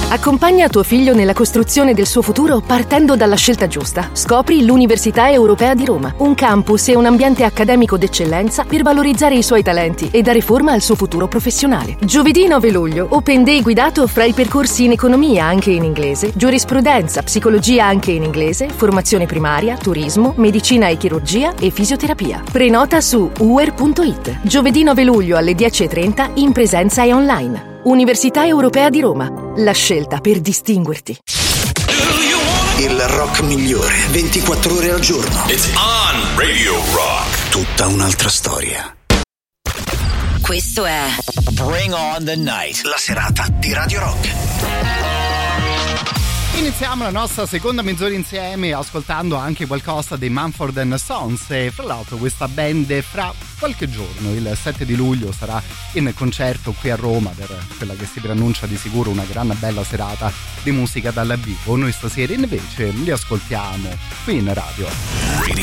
Accompagna tuo figlio nella costruzione del suo futuro partendo dalla scelta giusta. Scopri l'Università Europea di Roma, un campus e un ambiente accademico d'eccellenza per valorizzare i suoi talenti e dare forma al suo futuro professionale. Giovedì 9 luglio, Open Day guidato fra i percorsi in economia anche in inglese, giurisprudenza, psicologia anche in inglese, formazione primaria, turismo, medicina e chirurgia e fisioterapia. Prenota su uer.it. Giovedì 9 luglio alle 10:30 in presenza e online. Università Europea di Roma, la scelta per distinguerti. Il rock migliore, 24 ore al giorno. It's on Radio Rock. Tutta un'altra storia. Questo è Bring On The Night, la serata di Radio Rock. Iniziamo la nostra seconda mezz'ora insieme ascoltando anche qualcosa dei Mumford & Sons, e fra l'altro questa band fra qualche giorno, il 7 di luglio, sarà in concerto qui a Roma per quella che si preannuncia di sicuro una gran bella serata di musica dal vivo. Noi stasera invece li ascoltiamo qui in radio.